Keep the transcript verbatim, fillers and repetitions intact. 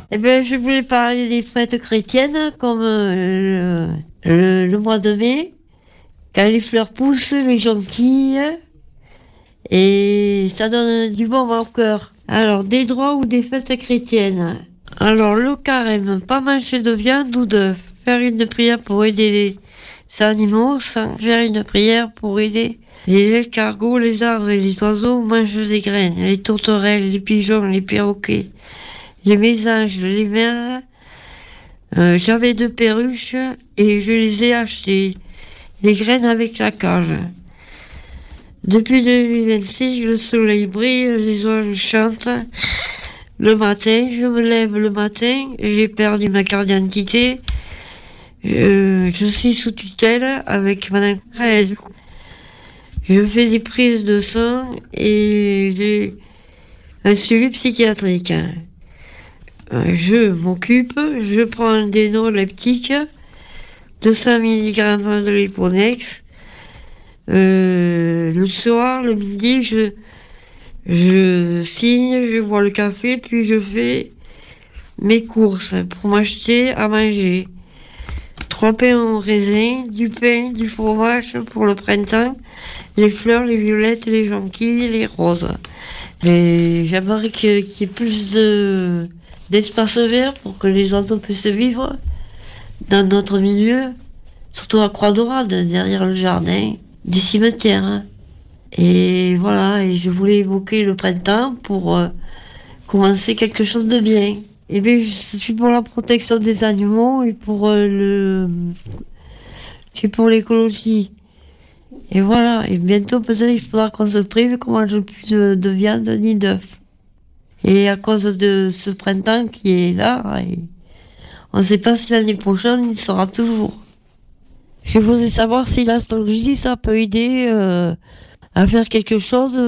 Eh ben, je voulais parler des fêtes chrétiennes, comme euh, le, le, le mois de mai, quand les fleurs poussent, les jonquilles, et ça donne du bon au cœur. Alors, des droits ou des fêtes chrétiennes. Alors, le carême, pas manger de viande ou d'œufs. Faire une prière pour aider les animaux sans faire une prière pour aider les escargots, les arbres et les oiseaux mangent des graines. Les tourterelles, les pigeons, les perroquets, les mésanges, les merles. Euh, j'avais deux perruches et je les ai achetées. Les graines avec la cage. Depuis deux mille vingt-six, le soleil brille, les oiseaux chantent. Le matin, je me lève le matin, j'ai perdu ma carte d'identité. Je, je suis sous tutelle avec madame Crèze. Je fais des prises de sang et j'ai un suivi psychiatrique. Je m'occupe, je prends des neuroleptiques, deux cents milligrammes de Liponex. Euh, le soir, le midi, je, je signe, je bois le café, puis je fais mes courses pour m'acheter à manger. Trois pains au raisin, du pain, du fromage pour le printemps, les fleurs, les violettes, les jonquilles, les roses. Et j'aimerais qu'il y ait plus de, d'espace vert pour que les oiseaux puissent vivre dans notre milieu, surtout à Croix-Dorade, derrière le jardin du cimetière. Et voilà, et je voulais évoquer le printemps pour euh, commencer quelque chose de bien. Et bien, je suis pour la protection des animaux et pour euh, le, je suis pour l'écologie. Et voilà, et bientôt peut-être il faudra qu'on se prive, qu'on mange plus de, de viande ni d'œufs. Et à cause de ce printemps qui est là, et on ne sait pas si l'année prochaine il sera toujours. Je voulais savoir si l'astrologie ça peut aider euh, à faire quelque chose